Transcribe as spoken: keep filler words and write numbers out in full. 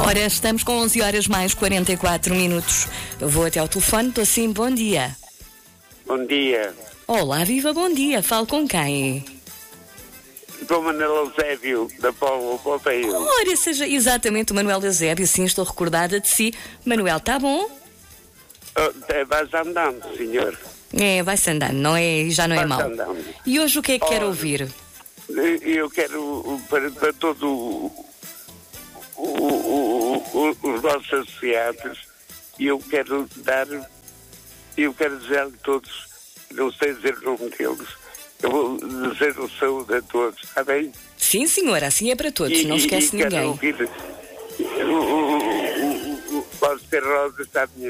Ora, estamos com onze horas mais quarenta e quatro minutos. Vou até ao telefone, estou sim, bom dia. Bom dia. Olá, viva, bom dia. Falo com quem? Sou Manuel Eusébio, da Póvoa Poteio. Ora, seja exatamente o Manuel Eusébio, sim, estou recordada de si. Manuel, está bom? Oh, vais andando, senhor. É, vai-se andando, não é? Já não é Vai-se mau. andando. E hoje o que é que quer Ora, ouvir? Eu quero, para, para todo o, o, o, o, os nossos associados, eu quero dar, eu quero desejar-lhe todos, não sei dizer o nome deles, eu vou dizer o saúde a todos, está bem? Sim, senhora, assim é para todos, E, não e, esquece e quero ninguém. ouvir o, o, o, o, o, pode ter rosas à minha